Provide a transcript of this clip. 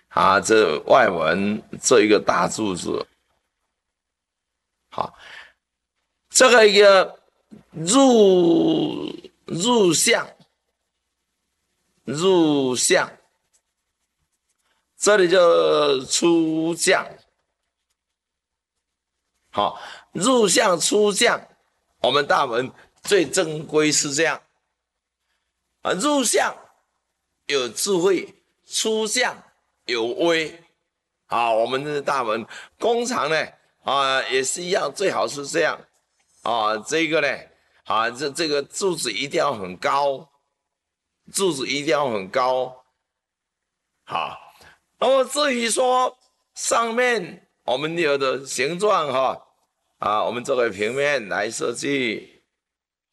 啊，这外文这一个大柱子，好，这个一个入相，入相，这里就出将，好，入相出将，我们大门最正规是这样啊，入相有智慧，出相有威。啊，我们的大门工厂呢，啊，也是一样，最好是这样啊。这个呢，啊，这个柱子一定要很高，柱子一定要很高。好，那么至于说上面我们有的形状哈，啊，我们作为平面来设计